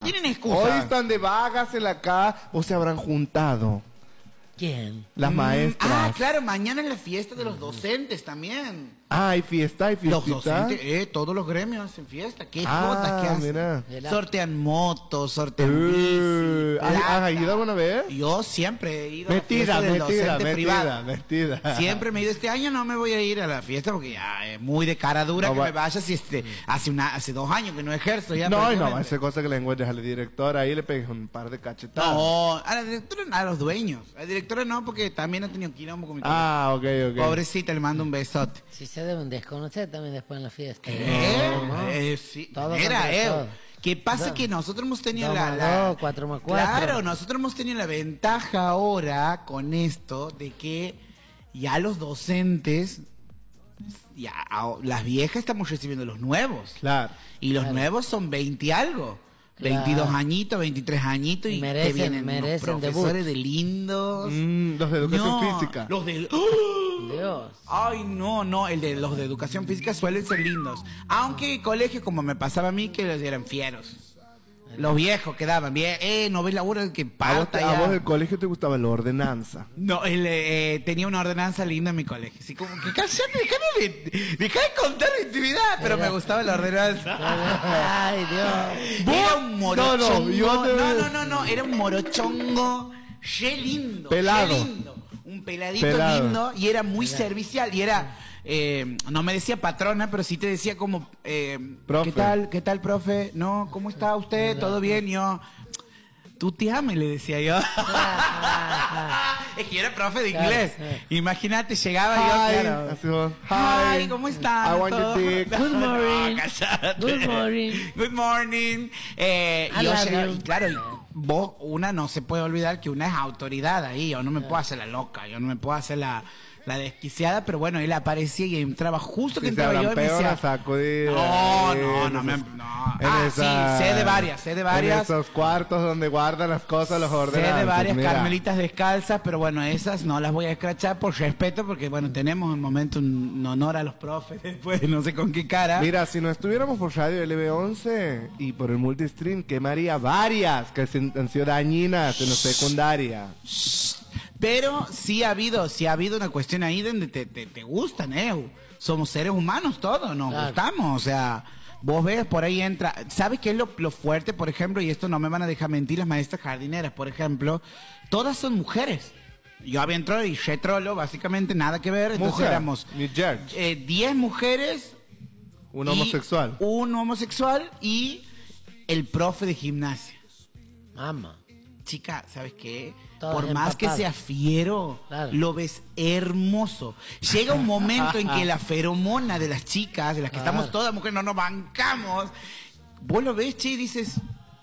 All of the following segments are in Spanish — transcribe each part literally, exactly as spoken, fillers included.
tienen excusa. Hoy están de vagas en la casa o se habrán juntado. ¿Quién? Las Mm, maestras. Ah, claro, mañana es la fiesta de los docentes también. Ah, hay fiesta, hay Los fiestita. docentes, eh, todos los gremios hacen fiesta. ¿Qué Ah, jotas que hacen? mira. Sortean motos, sortean Uh, bici, ¿has- plata. ¿Has ido alguna vez? Yo siempre he ido a la Mentira, fiesta del mentira, docente mentira, privado. mentira. Siempre me he ido. Este año no me voy a ir a la fiesta porque ya es muy de cara dura No que va- me vaya si este, hace una, hace dos años que no ejerzo ya. No, y no, prácticamente. esa cosa que le encuentres al director ahí le pegas un par de cachetadas. No, a la directora, a los dueños. A la directora no, porque también ha tenido quilombo con mi Ah, ok, ok. Pobrecita, le mando un besote. Si se deben desconocer también después en la fiesta. ¿Eh? No, no. Eh, sí. Todo Mira, contra eh. todo. ¿Qué pasa? No. Que nosotros hemos tenido Dos la, más la- dos, cuatro más cuatro. Claro, nosotros hemos tenido la ventaja ahora con esto de que ya los docentes, ya a- las viejas estamos recibiendo los nuevos. Claro. Y los Claro. nuevos son veinte y algo. Claro. veintidós añitos, veintitrés añitos y Y te merecen- vienen merecen unos profesores debut. de lindos. Mm, los de educación No, física. Los de... Dios. Ay, no, no, el de los de educación física suelen ser lindos. Aunque colegios, como me pasaba a mí, que los eran fieros. Los viejos quedaban bien. Eh, no ves la hora que ¿A vos, parta te- a ya. vos del colegio te gustaba la ordenanza? No, él eh, tenía una ordenanza linda en mi colegio. Así como que cállate, déjame de, deja de contar la intimidad. Pero me gustaba la ordenanza. Ay, Dios. Era un morochongo. No, no, yo te- no, no, no, no, era un morochongo re lindo. Pelado. Re lindo. Un peladito Pelado. lindo y era muy servicial y era, eh, no me decía patrona, pero sí te decía como, eh, Profe. ¿qué tal, qué tal, profe? No, ¿cómo está usted? ¿Todo bien? Y yo, tú te ames, le decía yo. Es que yo era profe de Claro, inglés. claro. Imagínate, llegaba Hi. yo, claro. Así vos, Hi, hi. ¿cómo están? I want your Todo. dick. Good morning. No, cállate. Good morning. Good morning. Eh, I y yo love llegaba- you. y claro, y vos, una no se puede olvidar que una es autoridad ahí. Yo no me puedo hacer la loca, yo no me puedo hacer la, la desquiciada, pero bueno, él aparecía y entraba justo que Si se entraba yo y me habrán pegado decía... una sacudida. No, en no, no, me, esos- no. en Ah, esa- sí, sé de varias, sé de En varias. esos cuartos donde guardan las cosas, los Sé ordenanzas. de varias mira. carmelitas descalzas, pero bueno, esas no las voy a escrachar por respeto, porque bueno, tenemos en momento un honor a los profes, después no sé con qué cara. Mira, si no estuviéramos por Radio L B once y por el multistream, quemaría varias que se- han sido dañinas en la secundaria. Pero sí ha habido, sí ha habido una cuestión ahí donde te, te, te gustan, eh. Somos seres humanos todos, nos Claro. gustamos, o sea, vos ves, por ahí entra, ¿sabes qué es lo, lo fuerte, por ejemplo? Y esto no me van a dejar mentir las maestras jardineras, por ejemplo, todas son mujeres. Yo había entrado y retrolo, básicamente nada que ver, entonces Mujer, éramos ni George. eh, diez mujeres, Un y homosexual. un homosexual y el profe de gimnasia. Mamá. Chica, ¿sabes qué? Todos Por más que empapados. sea fiero, Claro. lo ves hermoso. Llega un momento en que la feromona de las chicas, de las que Claro. estamos todas mujeres, no nos bancamos. Vos lo ves, che, y dices,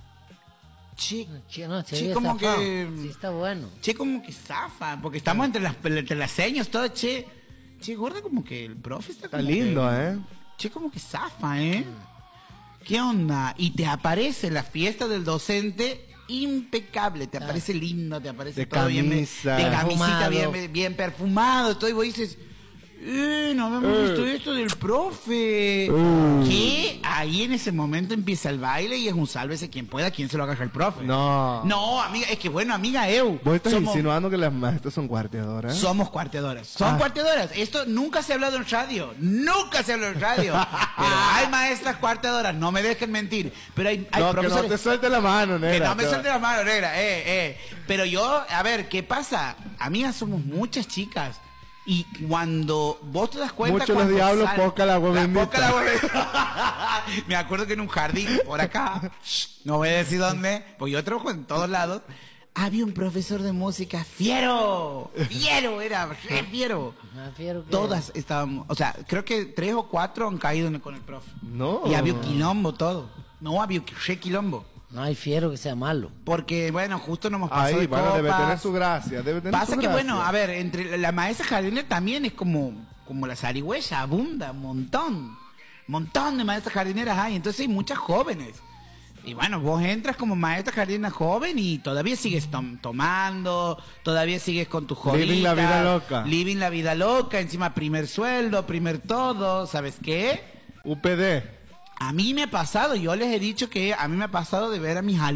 che, Che, no, se che, ve como zafado. que, Sí, está bueno. che, como que zafa, porque estamos entre las, entre las señas, todo, che, che, gorda, como que el profe está Está como lindo, que- ¿eh? Che, como que zafa, ¿eh? ¿Qué onda? Y te aparece la fiesta del docente impecable, te aparece lindo, te aparece De todo bien, camisa. de camisita Perfumado. bien, bien perfumado, todo, y vos dices, eh, no habíamos Eh. visto esto del profe. Uh. Que ahí en ese momento empieza el baile y es un sálvese quien pueda, quien se lo agarra el profe. No. No, amiga, es que bueno, amiga Eu. ¿Vos estás somos- insinuando que las maestras son cuarteadoras? somos cuarteadoras. Son Ah. cuarteadoras. Esto nunca se ha hablado en radio. Nunca se habló en radio. Pero hay maestras cuarteadoras. No me dejen mentir. Pero hay, hay no, que no profesores. te suelte la mano, Que negra. no me Te- suelte la mano, negra. Eh, eh. Pero yo, a ver, ¿qué pasa? Amigas, somos muchas chicas. Y cuando vos te das cuenta. Muchos los cuando diablos, sale- poca la agua bendita. poca la agua bendita. Me acuerdo que en un jardín, por acá, no voy a decir dónde, porque yo trabajo en todos lados. Había un profesor de música fiero. Fiero, era re fiero. Ah, fiero que- Todas estábamos, o sea, creo que tres o cuatro han caído en- con el profe. No. Y había un quilombo todo. No, había un re quilombo. No hay fiero que sea malo. Porque, bueno, justo nos hemos pasado Ahí, de bueno, debe copas. tener su gracia. Debe tener Pasa su que, gracia. bueno, a ver, entre la maestra jardinera también es como, como la zarigüeya, abunda, un montón. Montón de maestras jardineras hay, entonces hay muchas jóvenes. Y bueno, vos entras como maestra jardinera joven y todavía sigues tom- tomando, todavía sigues con tu joditas. Living la vida loca. Living la vida loca, encima primer sueldo, primer todo, ¿sabes qué? U P D. A mí me ha pasado, yo les he dicho que a mí me ha pasado de ver a mis